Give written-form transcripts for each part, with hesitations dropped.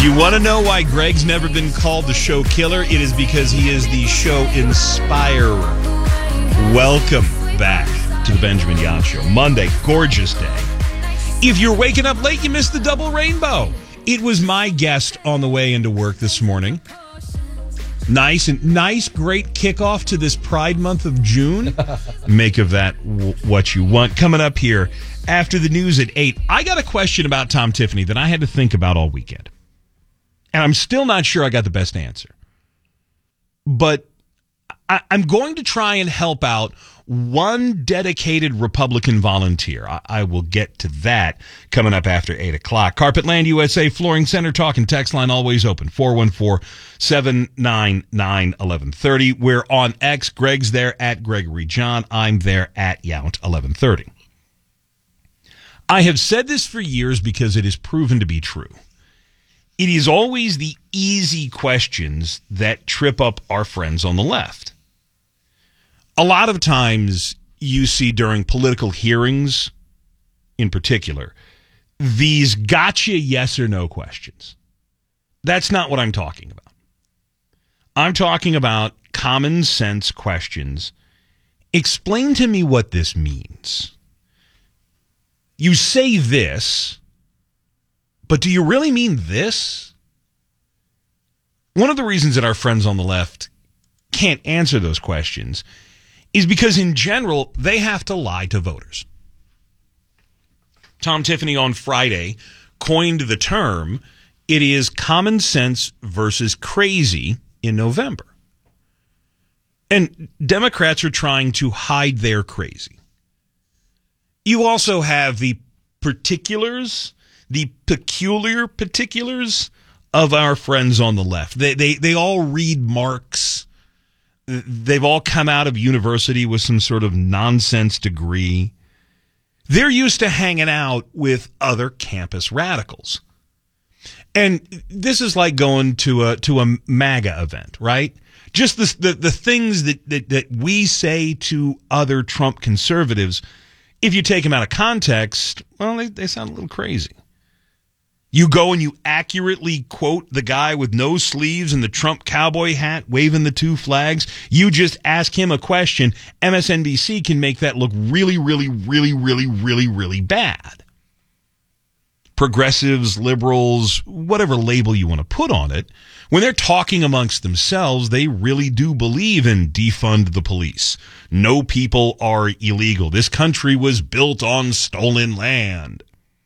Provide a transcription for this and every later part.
You want to know why Greg's never been called the show killer? It is because he is the show inspirer. Welcome back to the Benjamin Yacht Show. Monday, gorgeous day. If you're waking up late, you missed the double rainbow. It was my guest on the way into work this morning. Nice, great kickoff to this Pride month of June. Make of that what you want. Coming up here after the news at 8, I got a question about Tom Tiffany that I had to think about all weekend. And I'm still not sure I got the best answer. But I'm going to try and help out one dedicated Republican volunteer. I will get to that coming up after 8 o'clock. Carpetland USA Flooring Center talk and text line always open. 414-799-1130. We're on X. Greg's there at Gregory John. I'm there at Yount 1130. I have said this for years because it is proven to be true. It is always the easy questions that trip up our friends on the left. A lot of times you see during political hearings, in particular, these gotcha yes or no questions. That's not what I'm talking about. I'm talking about common sense questions. Explain to me what this means. You say this, but do you really mean this? One of the reasons that our friends on the left can't answer those questions is because in general, they have to lie to voters. Tom Tiffany on Friday coined the term, it is common sense versus crazy in November. And Democrats are trying to hide their crazy. You also have the particulars, the peculiar particulars of our friends on the left. They all read Marx. They've all come out of university with some sort of nonsense degree. They're used to hanging out with other campus radicals. And this is like going to a MAGA event, right? Just the things that we say to other Trump conservatives, if you take them out of context, well, they sound a little crazy. You go and you accurately quote the guy with no sleeves and the Trump cowboy hat waving the two flags. You just ask him a question. MSNBC can make that look really, really, really, really, really, really bad. Progressives, liberals, whatever label you want to put on it, when they're talking amongst themselves, they really do believe in defund the police. No people are illegal. This country was built on stolen land.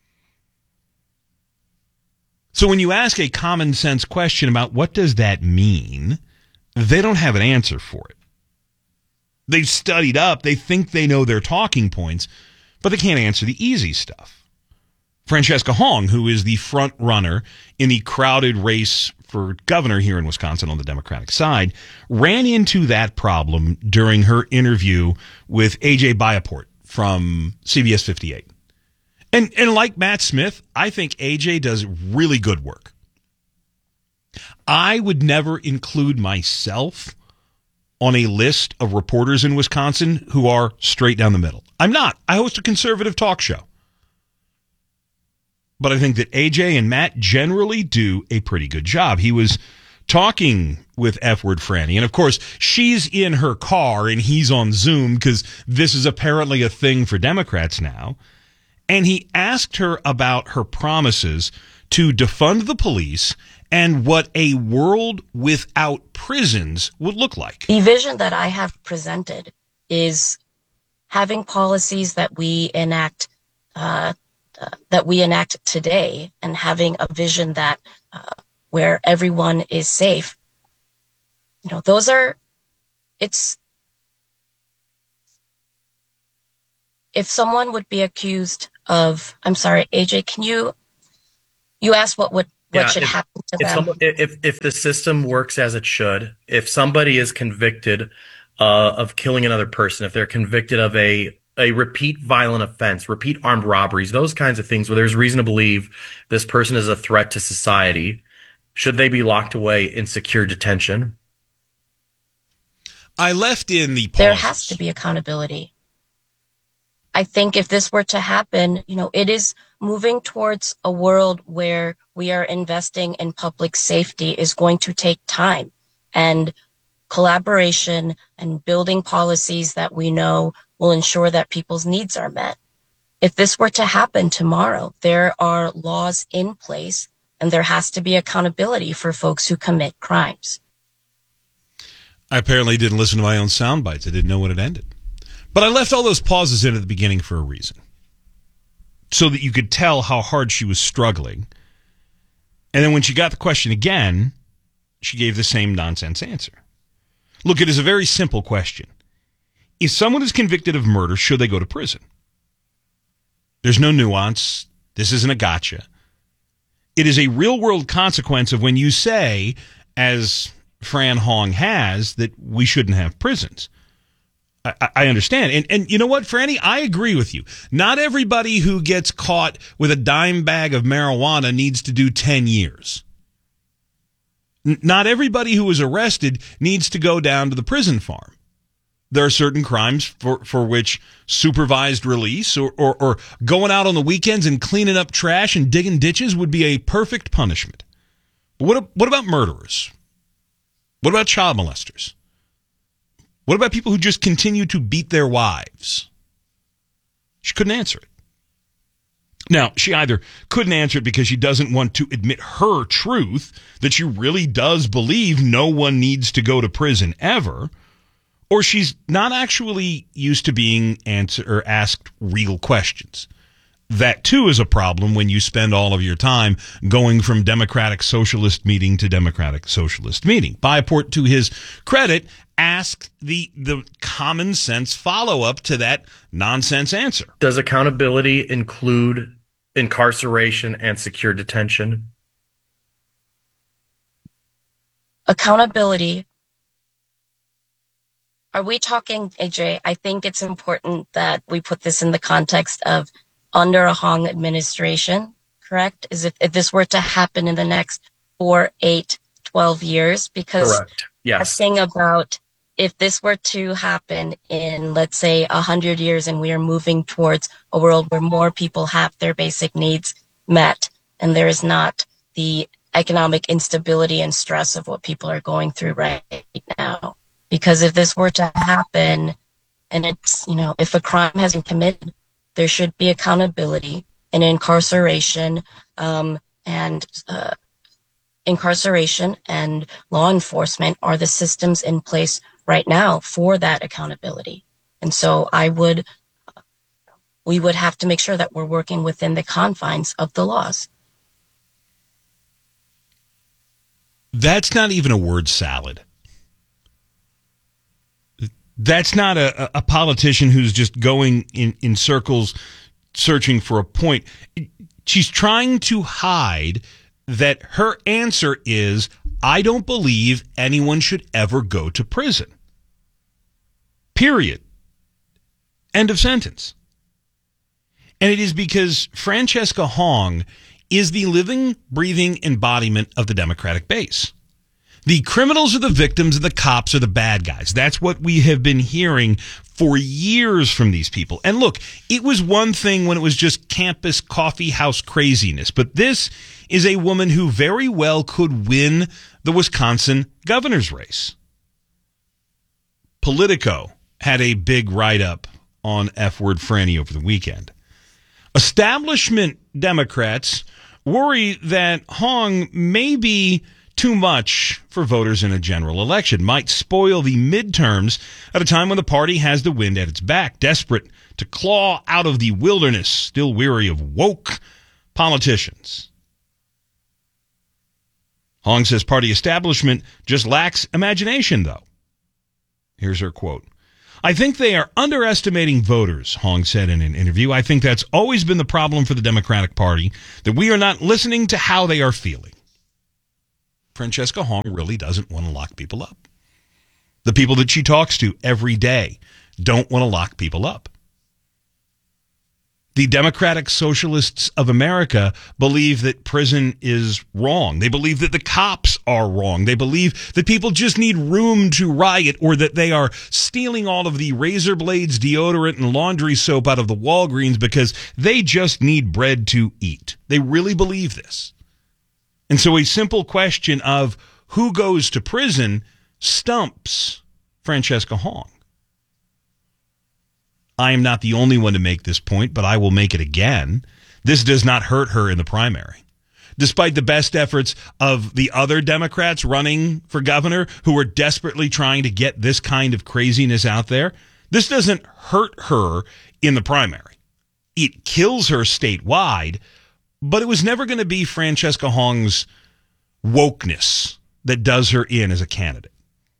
So when you ask a common sense question about what does that mean, they don't have an answer for it. They've studied up. They think they know their talking points, but they can't answer the easy stuff. Francesca Hong, who is the front runner in the crowded race for governor here in Wisconsin on the Democratic side, ran into that problem during her interview with AJ Bayaport from CBS 58. And like Matt Smith, I think AJ does really good work. I would never include myself on a list of reporters in Wisconsin who are straight down the middle. I'm not. I host a conservative talk show. But I think that AJ and Matt generally do a pretty good job. He was talking with F. Word Franny, and of course, she's in her car and he's on Zoom because this is apparently a thing for Democrats now. And he asked her about her promises to defund the police and what a world without prisons would look like. The vision that I have presented is having policies that we enact today, and having a vision that where everyone is safe. You know, if someone would be accused of, I'm sorry, AJ, can you asked what should happen to them? If the system works as it should, if somebody is convicted of killing another person, if they're convicted of a repeat violent offense, repeat armed robberies, those kinds of things where there's reason to believe this person is a threat to society, should they be locked away in secure detention? I left in the pauses. There has to be accountability. I think if this were to happen, it is moving towards a world where we are investing in public safety is going to take time and collaboration and building policies that we know will ensure that people's needs are met. If this were to happen tomorrow, there are laws in place and there has to be accountability for folks who commit crimes. I apparently didn't listen to my own sound bites. I didn't know when it ended. But I left all those pauses in at the beginning for a reason. So that you could tell how hard she was struggling. And then when she got the question again, she gave the same nonsense answer. Look, it is a very simple question. If someone is convicted of murder, should they go to prison? There's no nuance. This isn't a gotcha. It is a real-world consequence of when you say, as Fran Hong has, that we shouldn't have prisons. I understand. And you know what, Franny? I agree with you. Not everybody who gets caught with a dime bag of marijuana needs to do 10 years. Not everybody who is arrested needs to go down to the prison farm. There are certain crimes for which supervised release or going out on the weekends and cleaning up trash and digging ditches would be a perfect punishment. But what about murderers? What about child molesters? What about people who just continue to beat their wives? She couldn't answer it. Now, she either couldn't answer it because she doesn't want to admit her truth, that she really does believe no one needs to go to prison ever, or she's not actually used to being asked real questions. That, too, is a problem when you spend all of your time going from Democratic Socialist meeting to Democratic Socialist meeting. Byport, to his credit, asked the common sense follow-up to that nonsense answer. Does accountability include incarceration and secure detention? Accountability. Are we talking, AJ? I think it's important that we put this in the context of under a Hong administration, correct? Is if this were to happen in the next 4, 8, 12 years, because correct. Yes. I'm saying about if this were to happen in, let's say, 100 years and we are moving towards a world where more people have their basic needs met and there is not the economic instability and stress of what people are going through right now. Because if this were to happen and it's, if a crime has been committed, there should be accountability and incarceration, incarceration and law enforcement are the systems in place right now for that accountability. And so we would have to make sure that we're working within the confines of the laws. That's not even a word salad. That's not a politician who's just going in circles searching for a point. She's trying to hide that her answer is, I don't believe anyone should ever go to prison. Period. End of sentence. And it is because Francesca Hong is the living, breathing embodiment of the Democratic base. The criminals are the victims and the cops are the bad guys. That's what we have been hearing for years from these people. And look, it was one thing when it was just campus coffee house craziness, but this is a woman who very well could win the Wisconsin governor's race. Politico had a big write-up on F-word Franny over the weekend. Establishment Democrats worry that Hong may be too much for voters in a general election, might spoil the midterms at a time when the party has the wind at its back, desperate to claw out of the wilderness, still weary of woke politicians. Hong says party establishment just lacks imagination, though. Here's her quote. I think they are underestimating voters, Hong said in an interview. I think that's always been the problem for the Democratic Party, that we are not listening to how they are feeling. Francesca Hong really doesn't want to lock people up. The people that she talks to every day don't want to lock people up. The Democratic Socialists of America believe that prison is wrong. They believe that the cops are wrong. They believe that people just need room to riot, or that they are stealing all of the razor blades, deodorant, and laundry soap out of the Walgreens because they just need bread to eat. They really believe this. And so a simple question of who goes to prison stumps Francesca Hong. I am not the only one to make this point, but I will make it again. This does not hurt her in the primary. Despite the best efforts of the other Democrats running for governor who are desperately trying to get this kind of craziness out there, this doesn't hurt her in the primary. It kills her statewide, but it was never going to be Francesca Hong's wokeness that does her in as a candidate.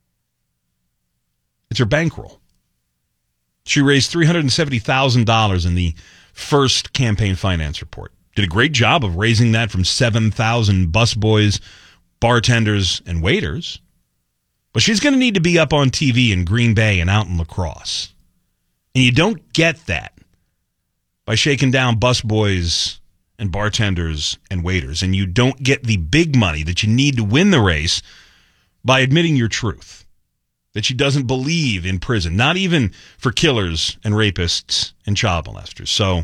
It's her bankroll. She raised $370,000 in the first campaign finance report. Did a great job of raising that from 7,000 busboys, bartenders, and waiters. But she's going to need to be up on TV in Green Bay and out in La Crosse. And you don't get that by shaking down busboys and bartenders and waiters. And you don't get the big money that you need to win the race by admitting your truth. That she doesn't believe in prison, not even for killers and rapists and child molesters. So,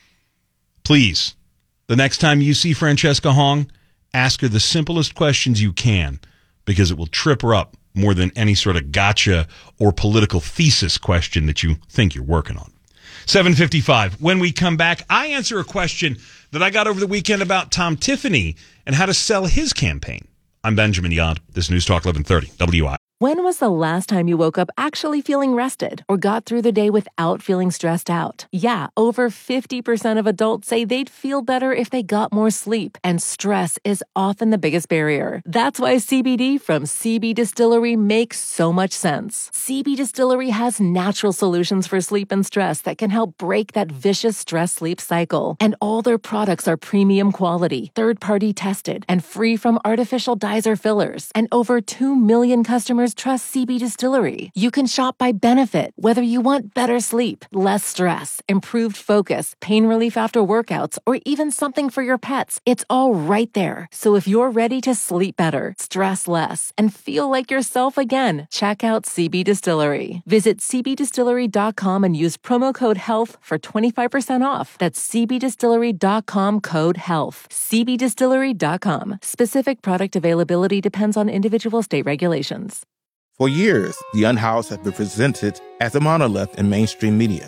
please, the next time you see Francesca Hong, ask her the simplest questions you can, because it will trip her up more than any sort of gotcha or political thesis question that you think you're working on. 7:55. When we come back, I answer a question that I got over the weekend about Tom Tiffany and how to sell his campaign. I'm Benjamin Yant. This is News Talk 1130 WI. When was the last time you woke up actually feeling rested or got through the day without feeling stressed out? Yeah, over 50% of adults say they'd feel better if they got more sleep, and stress is often the biggest barrier. That's why CBD from CB Distillery makes so much sense. CB Distillery has natural solutions for sleep and stress that can help break that vicious stress-sleep cycle. And all their products are premium quality, third-party tested, and free from artificial dyes or fillers. And over 2 million customers trust CB Distillery. You can shop by benefit, whether you want better sleep, less stress, improved focus, pain relief after workouts, or even something for your pets. It's all right there. So if you're ready to sleep better, stress less, and feel like yourself again, check out CB Distillery. Visit cbdistillery.com and use promo code HEALTH for 25% off. That's cbdistillery.com, code HEALTH. cbdistillery.com. Specific product availability depends on individual state regulations. For years, The Unhoused has been presented as a monolith in mainstream media.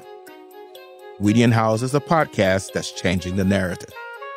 We the Unhoused is a podcast that's changing the narrative.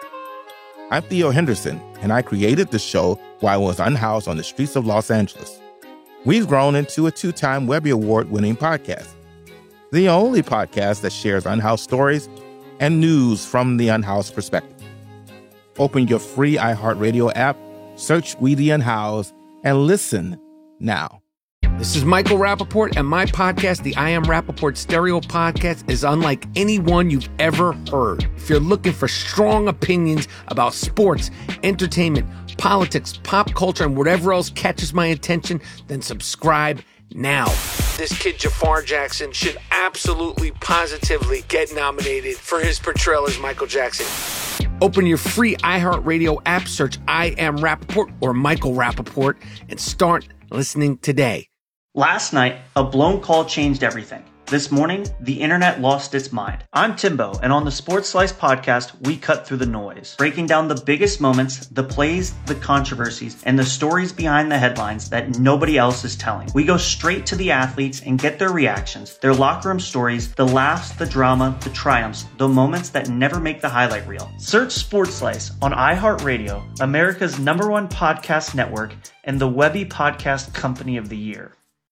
I'm Theo Henderson, and I created the show while I was unhoused on the streets of Los Angeles. We've grown into a 2-time Webby Award-winning podcast. The only podcast that shares unhoused stories and news from the unhoused perspective. Open your free iHeartRadio app, search We the Unhoused, and listen now. This is Michael Rappaport, and my podcast, the I Am Rappaport Stereo Podcast, is unlike any one you've ever heard. If you're looking for strong opinions about sports, entertainment, politics, pop culture, and whatever else catches my attention, then subscribe now. This kid, Jafar Jackson, should absolutely, positively get nominated for his portrayal as Michael Jackson. Open your free iHeartRadio app, search I Am Rappaport or Michael Rappaport, and start listening today. Last night, a blown call changed everything. This morning, the internet lost its mind. I'm Timbo, and on the Sports Slice podcast, we cut through the noise, breaking down the biggest moments, the plays, the controversies, and the stories behind the headlines that nobody else is telling. We go straight to the athletes and get their reactions, their locker room stories, the laughs, the drama, the triumphs, the moments that never make the highlight reel. Search Sports Slice on iHeartRadio, America's #1 podcast network, and the Webby Podcast Company of the Year.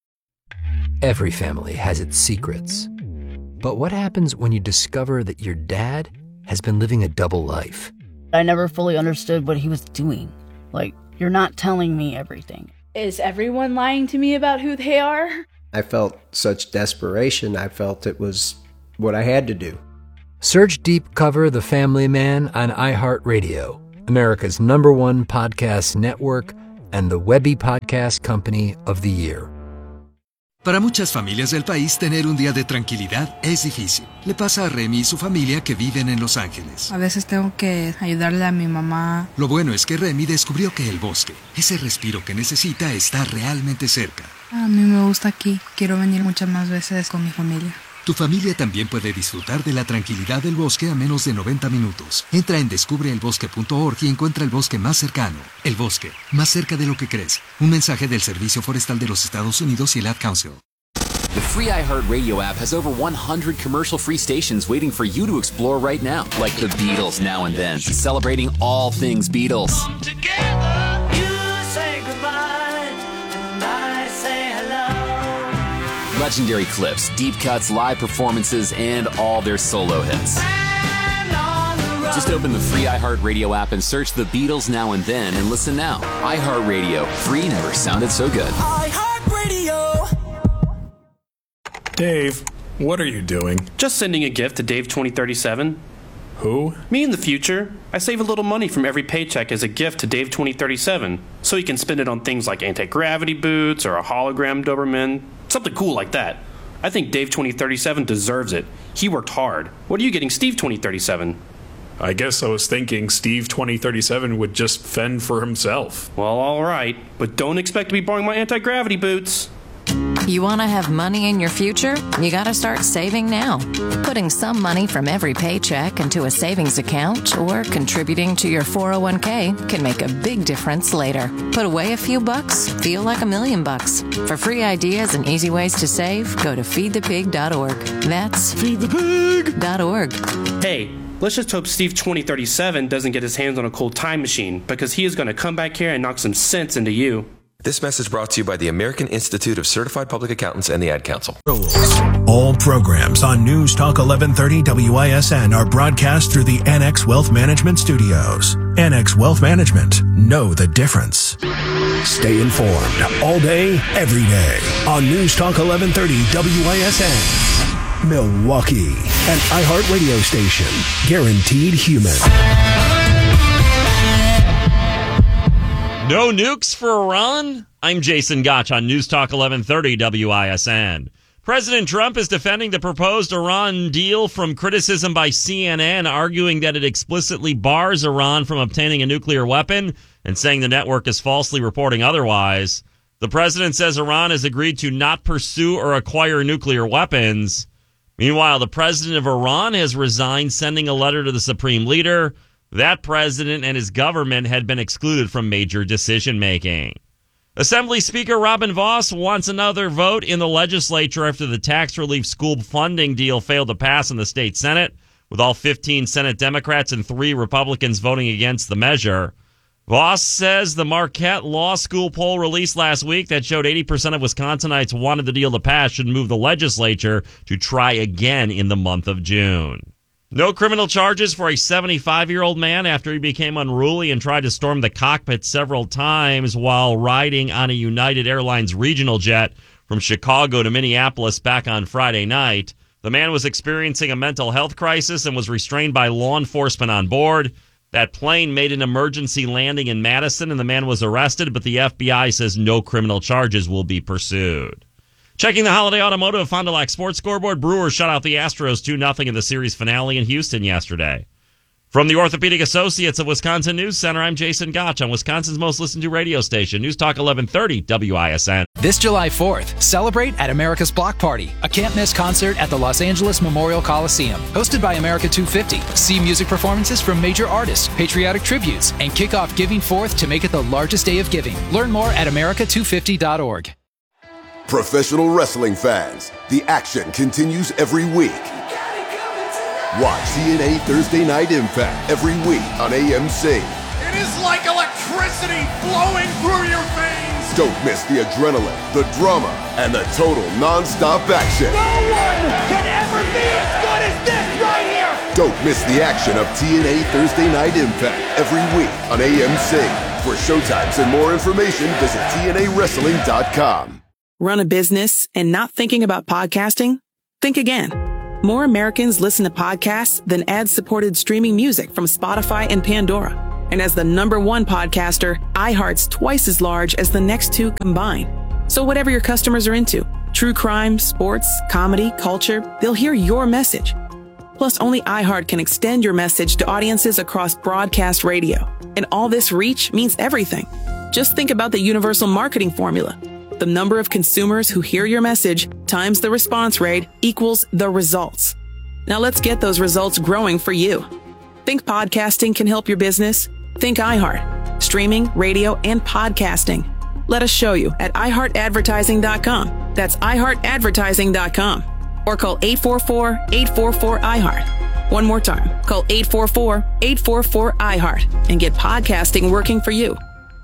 Every family has its secrets. But what happens when you discover that your dad has been living a double life? I never fully understood what he was doing. Like, you're not telling me everything. Is everyone lying to me about who they are? I felt such desperation. I felt it was what I had to do. Search Deep Cover The Family Man on iHeartRadio, America's #1 podcast network, and the Webby Podcast Company of the Year. Para muchas familias del país, tener un día de tranquilidad es difícil. Le pasa a Remy y su familia que viven en Los Ángeles. A veces tengo que ayudarle a mi mamá. Lo bueno es que Remy descubrió que el bosque, ese respiro que necesita, está realmente cerca. A mí me gusta aquí. Quiero venir muchas más veces con mi familia. Tu familia también puede disfrutar de la tranquilidad del bosque a menos de 90 minutos. Entra en descubreelbosque.org y encuentra el bosque más cercano. El bosque, más cerca de lo que crees. Un mensaje del Servicio Forestal de los Estados Unidos y el Ad Council. The free iHeartRadio app has over 100 commercial-free stations waiting for you to explore right now. Like the Beatles Now and Then, celebrating all things Beatles. Come together, you say goodbye, and I say hello. Legendary clips, deep cuts, live performances, and all their solo hits. Just open the free iHeartRadio app and search the Beatles Now and Then and listen now. iHeartRadio, free never sounded so good. iHeartRadio. Dave, what are you doing? Just sending a gift to Dave 2037. Who? Me in the future. I save a little money from every paycheck as a gift to Dave 2037, so he can spend it on things like anti-gravity boots or a hologram Doberman, something cool like that. I think Dave 2037 deserves it. He worked hard. What are you getting Steve 2037? I guess I was thinking Steve 2037 would just fend for himself. Well, all right, but don't expect to be borrowing my anti-gravity boots. You want to have money in your future? You got to start saving now. Putting some money from every paycheck into a savings account or contributing to your 401k can make a big difference later. Put away a few bucks, feel like $1 million. For free ideas and easy ways to save, go to feedthepig.org. That's feedthepig.org. Hey, let's just hope Steve 2037 doesn't get his hands on a cold time machine, because he is going to come back here and knock some sense into you. This message brought to you by the American Institute of Certified Public Accountants and the Ad Council. All programs on News Talk 1130 WISN are broadcast through the Annex Wealth Management Studios. Annex Wealth Management. Know the difference. Stay informed all day, every day on News Talk 1130 WISN. Milwaukee, an iHeartRadio station. Guaranteed human. No nukes for Iran? I'm Jason Gotch on News Talk 1130 WISN. President Trump is defending the proposed Iran deal from criticism by CNN, arguing that it explicitly bars Iran from obtaining a nuclear weapon and saying the network is falsely reporting otherwise. The president says Iran has agreed to not pursue or acquire nuclear weapons. Meanwhile, the president of Iran has resigned, sending a letter to the supreme leader. That president and his government had been excluded from major decision-making. Assembly Speaker Robin Vos wants another vote in the legislature after the tax relief school funding deal failed to pass in the state Senate, with all 15 Senate Democrats and 3 Republicans voting against the measure. Vos says the Marquette Law School poll released last week that showed 80% of Wisconsinites wanted the deal to pass should move the legislature to try again in the month of June. No criminal charges for a 75-year-old man after he became unruly and tried to storm the cockpit several times while riding on a United Airlines regional jet from Chicago to Minneapolis back on Friday night. The man was experiencing a mental health crisis and was restrained by law enforcement on board. That plane made an emergency landing in Madison, and the man was arrested, but the FBI says no criminal charges will be pursued. Checking the Holiday Automotive Fond du Lac Sports Scoreboard, Brewers shut out the Astros 2-0 in the series finale in Houston yesterday. From the Orthopedic Associates of Wisconsin News Center, I'm Jason Gotch on Wisconsin's most listened to radio station, News Talk 1130 WISN. This July 4th, celebrate at America's Block Party, a can't-miss concert at the Los Angeles Memorial Coliseum. Hosted by America 250. See music performances from major artists, patriotic tributes, and kick off Giving 4th to make it the largest day of giving. Learn more at america250.org. Professional wrestling fans, the action continues every week. Watch TNA Thursday Night Impact every week on AMC. It is like electricity flowing through your veins. Don't miss the adrenaline, the drama, and the total non-stop action. No one can ever be as good as this right here. Don't miss the action of TNA Thursday Night Impact every week on AMC. For showtimes and more information, visit TNAWrestling.com. Run a business and not thinking about podcasting? Think again. More Americans listen to podcasts than ad-supported streaming music from Spotify and Pandora. And as the #1 podcaster, iHeart's twice as large as the next 2 combined. So whatever your customers are into, True crime, sports, comedy, culture, they'll hear your message. Plus, only iHeart can extend your message to audiences across broadcast radio. And all this reach means everything. Just think about the universal marketing formula. The number of consumers who hear your message times the response rate equals the results. Now let's get those results growing for you. Think podcasting can help your business? Think iHeart. Streaming, radio, and podcasting. Let us show you at iHeartAdvertising.com. That's iHeartAdvertising.com. Or call 844-844-iHeart. One more time. Call 844-844-iHeart and get podcasting working for you.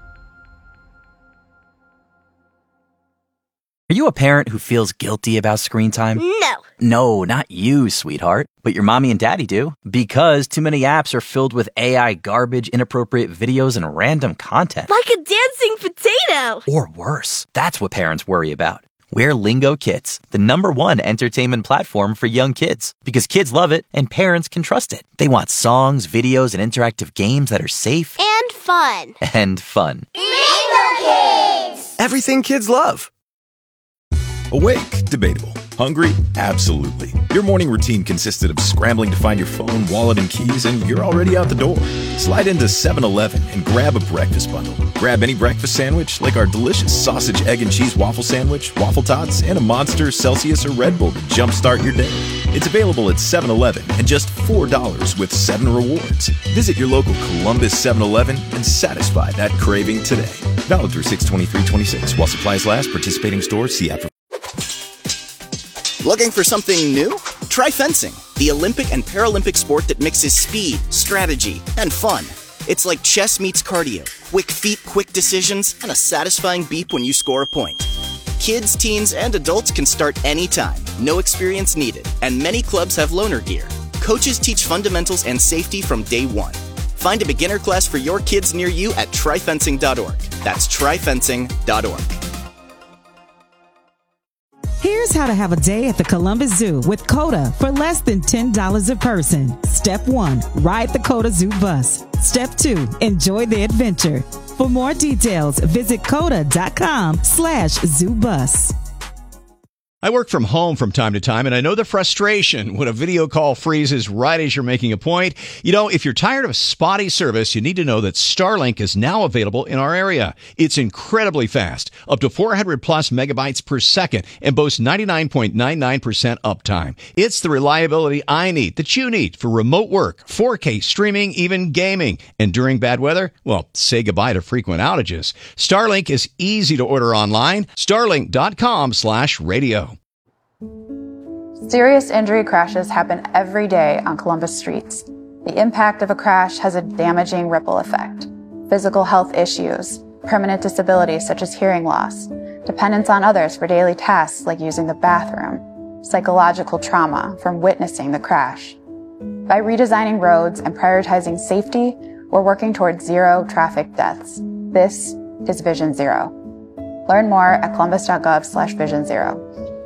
Are you a parent who feels guilty about screen time? No. No, not you, sweetheart. But your mommy and daddy do. Because too many apps are filled with AI garbage, inappropriate videos, and random content. Like a dancing potato. Or worse. That's what parents worry about. We're Lingo Kids, the #1 entertainment platform for young kids. Because kids love it and parents can trust it. They want songs, videos, and interactive games that are safe. And fun. And fun. Lingo Kids! Everything kids love. Awake? Debatable. Hungry? Absolutely. Your morning routine consisted of scrambling to find your phone, wallet, and keys, and you're already out the door. Slide into 7-Eleven and grab a breakfast bundle. Grab any breakfast sandwich, like our delicious sausage, egg, and cheese waffle sandwich, waffle tots, and a Monster, Celsius, or Red Bull to jumpstart your day. It's available at 7-Eleven and just $4 with 7 rewards. Visit your local Columbus 7-Eleven and satisfy that craving today. Valid through 6/23/26. While supplies last, participating stores, see app for... Looking for something new? Try fencing, the Olympic and Paralympic sport that mixes speed, strategy, and fun. It's like chess meets cardio, quick feet, quick decisions, and a satisfying beep when you score a point. Kids, teens, and adults can start anytime, no experience needed, and many clubs have loaner gear. Coaches teach fundamentals and safety from day one. Find a beginner class for your kids near you at tryfencing.org. That's tryfencing.org. Here's how to have a day at the Columbus Zoo with COTA for less than $10 a person. Step 1, ride the COTA Zoo bus. Step 2, enjoy the adventure. For more details, visit COTA.com/ZooBus. I work from home from time to time, and I know the frustration when a video call freezes right as you're making a point. You know, if you're tired of spotty service, you need to know that Starlink is now available in our area. It's incredibly fast, up to 400 plus megabytes per second, and boasts 99.99% uptime. It's the reliability I need, that you need, for remote work, 4K streaming, even gaming. And during bad weather, well, say goodbye to frequent outages. Starlink is easy to order online. Starlink.com/radio. Serious injury crashes happen every day on Columbus streets. The impact of a crash has a damaging ripple effect. Physical health issues, permanent disabilities such as hearing loss, dependence on others for daily tasks like using the bathroom, psychological trauma from witnessing the crash. By redesigning roads and prioritizing safety, we're working towards zero traffic deaths. This is Vision Zero. Learn more at columbus.gov/Vision Zero.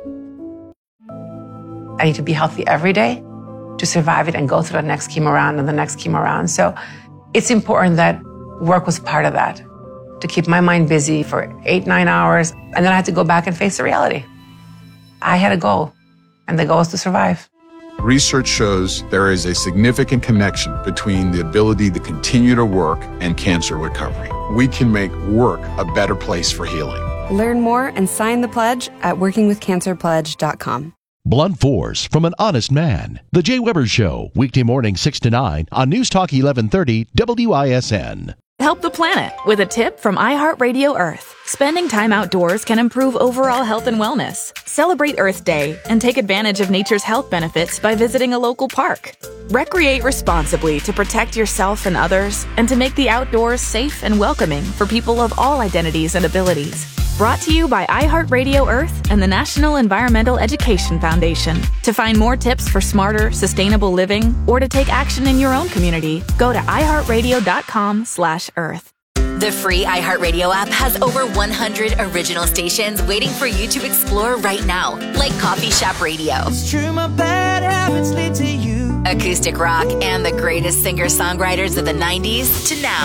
I need to be healthy every day to survive it and go through the next chemo round and the next chemo round. So it's important that work was part of that, to keep my mind busy for 8-9 hours. And then I had to go back and face the reality. I had a goal, and the goal is to survive. Research shows there is a significant connection between the ability to continue to work and cancer recovery. We can make work a better place for healing. Learn more and sign the pledge at workingwithcancerpledge.com. Blunt Force from an Honest Man. The Jay Weber Show, weekday morning 6 to 9 on News Talk 1130 WISN. Help the planet with a tip from iHeartRadio Earth. Spending time outdoors can improve overall health and wellness. Celebrate Earth Day and take advantage of nature's health benefits by visiting a local park. Recreate responsibly to protect yourself and others and to make the outdoors safe and welcoming for people of all identities and abilities. Brought to you by iHeartRadio Earth and the National Environmental Education Foundation. To find more tips for smarter, sustainable living or to take action in your own community, go to iHeartRadio.com/Earth. The free iHeartRadio app has over 100 original stations waiting for you to explore right now, like Coffee Shop Radio, It's true, my bad habits lead to you. acoustic rock, and the greatest singer-songwriters of the 90s to now.